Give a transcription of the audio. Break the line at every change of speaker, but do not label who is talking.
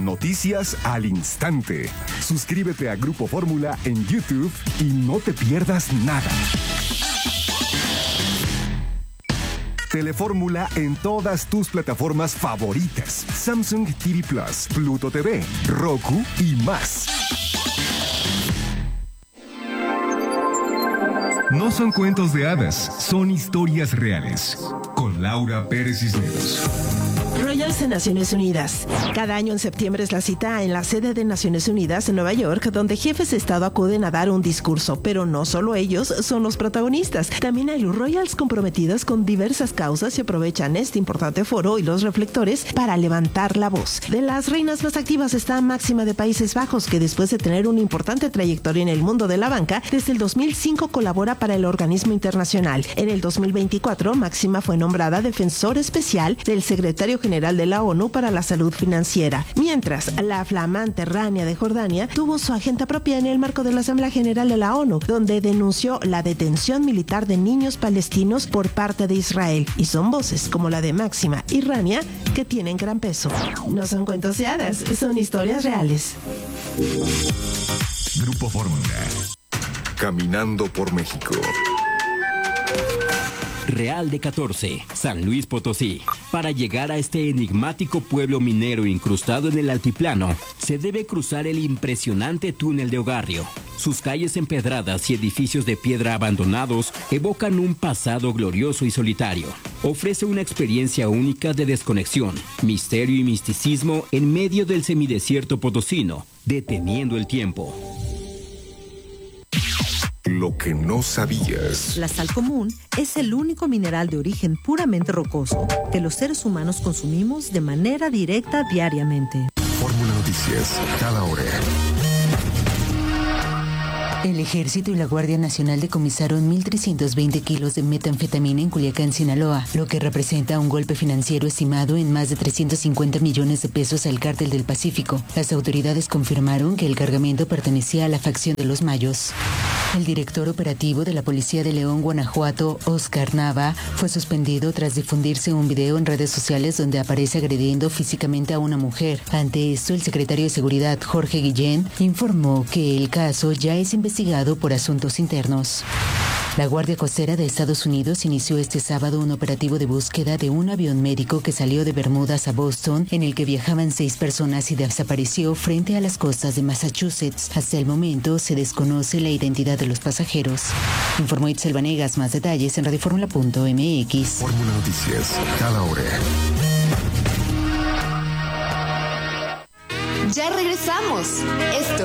Noticias al instante. Suscríbete a Grupo Fórmula en YouTube y no te pierdas nada. Telefórmula en todas tus plataformas favoritas: Samsung TV Plus, Pluto TV, Roku y más. No son cuentos de hadas, son historias reales. Con Laura Pérez Cisneros.
Royals en Naciones Unidas. Cada año en septiembre es la cita en la sede de Naciones Unidas en Nueva York, donde jefes de Estado acuden a dar un discurso, pero no solo ellos son los protagonistas. También hay Royals comprometidas con diversas causas y aprovechan este importante foro y los reflectores para levantar la voz. De las reinas más activas está Máxima de Países Bajos, que después de tener una importante trayectoria en el mundo de la banca, desde el 2005 colabora para el organismo internacional. En el 2024, Máxima fue nombrada defensor especial del secretario general de la ONU para la salud financiera, mientras la flamante Rania de Jordania tuvo su agenda propia en el marco de la Asamblea General de la ONU, donde denunció la detención militar de niños palestinos por parte de Israel, y son voces como la de Máxima y Rania que tienen gran peso. No son cuentos de hadas, son historias reales.
Grupo Fórmula. Caminando por México.
Real de 14, San Luis Potosí. Para llegar a este enigmático pueblo minero incrustado en el altiplano, se debe cruzar el impresionante túnel de Ogarrio. Sus calles empedradas y edificios de piedra abandonados evocan un pasado glorioso y solitario. Ofrece una experiencia única de desconexión, misterio y misticismo en medio del semidesierto potosino, deteniendo el tiempo.
Lo que no sabías.
La sal común es el único mineral de origen puramente rocoso que los seres humanos consumimos de manera directa diariamente.
Fórmula Noticias, cada hora.
El Ejército y la Guardia Nacional decomisaron 1.320 kilos de metanfetamina en Culiacán, Sinaloa, lo que representa un golpe financiero estimado en más de 350 millones de pesos al Cártel del Pacífico. Las autoridades confirmaron que el cargamento pertenecía a la facción de los Mayos. El director operativo de la Policía de León, Guanajuato, Oscar Nava, fue suspendido tras difundirse un video en redes sociales donde aparece agrediendo físicamente a una mujer. Ante esto, el secretario de Seguridad, Jorge Guillén, informó que el caso ya es investigado por asuntos internos. La Guardia Costera de Estados Unidos inició este sábado un operativo de búsqueda de un avión médico que salió de Bermudas a Boston, en el que viajaban 6 personas y desapareció frente a las costas de Massachusetts. Hasta el momento se desconoce la identidad de los pasajeros. Informó Itzel Vanegas. Más detalles en radioformula.mx.
Fórmula Noticias, cada hora.
Ya regresamos. Esto